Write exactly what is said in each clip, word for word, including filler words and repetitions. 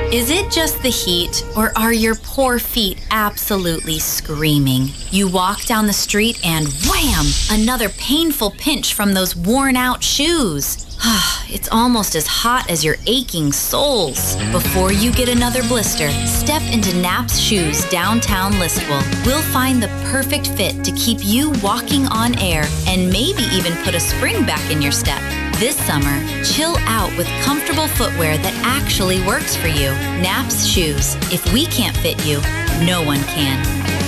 Is it just the heat, or are your poor feet absolutely screaming? You walk down the street and wham! Another painful pinch from those worn-out shoes. It's almost as hot as your aching soles. Before you get another blister, step into Knapp's Shoes downtown Listowel. We'll find the perfect fit to keep you walking on air and maybe even put a spring back in your step. This summer, chill out with comfortable footwear that actually works for you. Knapp's Shoes. If we can't fit you, no one can.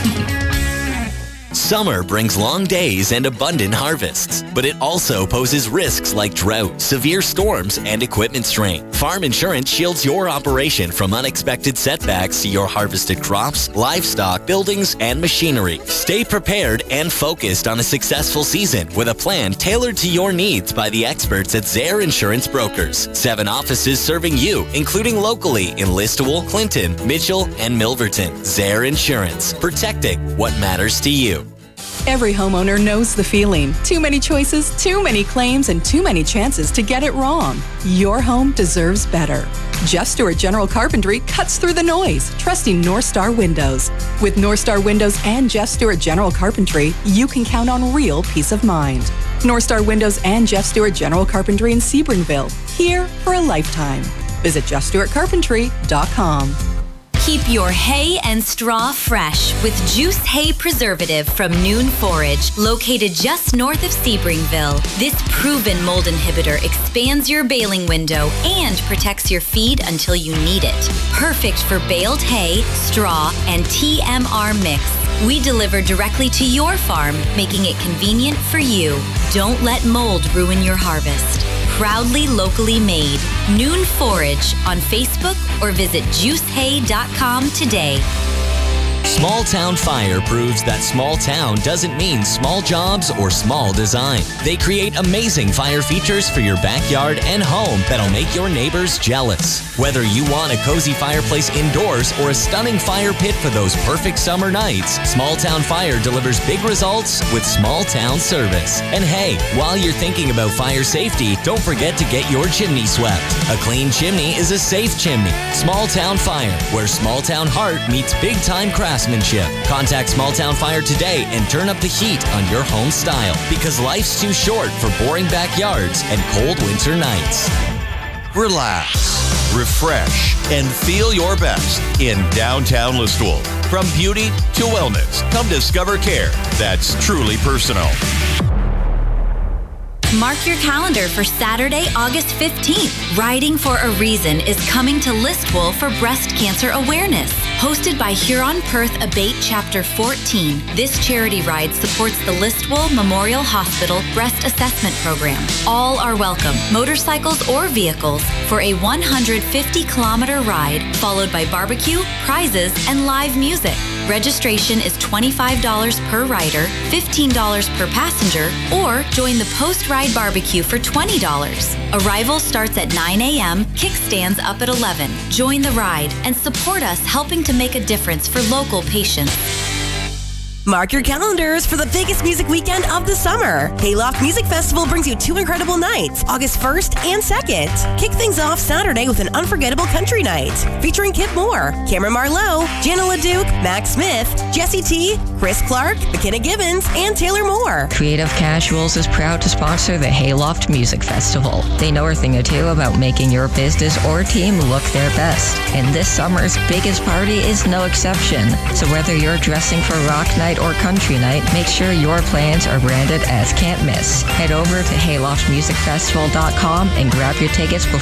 Summer brings long days and abundant harvests, but it also poses risks like drought, severe storms, and equipment strain. Farm Insurance shields your operation from unexpected setbacks to your harvested crops, livestock, buildings, and machinery. Stay prepared and focused on a successful season with a plan tailored to your needs by the experts at Zaire Insurance Brokers. Seven offices serving you, including locally in Listowel, Clinton, Mitchell, and Milverton. Zaire Insurance, protecting what matters to you. Every homeowner knows the feeling. Too many choices, too many claims, and too many chances to get it wrong. Your home deserves better. Jeff Stewart General Carpentry cuts through the noise, trusting North Star Windows. With North Star Windows and Jeff Stewart General Carpentry, you can count on real peace of mind. North Star Windows and Jeff Stewart General Carpentry in Sebringville, here for a lifetime. Visit jeff stewart carpentry dot com. Keep your hay and straw fresh with Juice Hay Preservative from Noon Forage, located just north of Sebringville. This proven mold inhibitor expands your baling window and protects your feed until you need it. Perfect for baled hay, straw, and T M R mix. We deliver directly to your farm, making it convenient for you. Don't let mold ruin your harvest. Proudly locally made. Noon Forage on Facebook or visit juice hay dot com today. Small Town Fire proves that small town doesn't mean small jobs or small design. They create amazing fire features for your backyard and home that'll make your neighbors jealous. Whether you want a cozy fireplace indoors or a stunning fire pit for those perfect summer nights, Small Town Fire delivers big results with small town service. And hey, while you're thinking about fire safety, don't forget to get your chimney swept. A clean chimney is a safe chimney. Small Town Fire, where small town heart meets big time craftsmanship. Contact Small Town Fire today and turn up the heat on your home style, because life's too short for boring backyards and cold winter nights. Relax, refresh, and feel your best in downtown Listowel. From beauty to wellness, come discover care that's truly personal. Mark your calendar for Saturday, August fifteenth. Riding for a Reason is coming to Listowel for breast cancer awareness. Hosted by Huron-Perth Abate Chapter fourteen, this charity ride supports the Listowel Memorial Hospital Breast Assessment Program. All are welcome, motorcycles or vehicles, for a one hundred fifty kilometer ride, followed by barbecue, prizes, and live music. Registration is twenty-five dollars per rider, fifteen dollars per passenger, or join the post-ride barbecue for twenty dollars. Arrival starts at nine a.m., kickstands up at eleven. Join the ride and support us helping to make a difference for local patients. Mark your calendars for the biggest music weekend of the summer. Hayloft Music Festival brings you two incredible nights, August first and second. Kick things off Saturday with an unforgettable country night, featuring Kip Moore, Cameron Marlowe, Jana LaDuke, Max Smith, Jesse T, Chris Clark, McKenna Gibbons, and Taylor Moore. Creative Casuals is proud to sponsor the Hayloft Music Festival. They know a thing or two about making your business or team look their best. And this summer's biggest party is no exception. So whether you're dressing for rock night or country night, make sure your plans are branded as can't miss. Head over to hayloft music festival dot com and grab your tickets before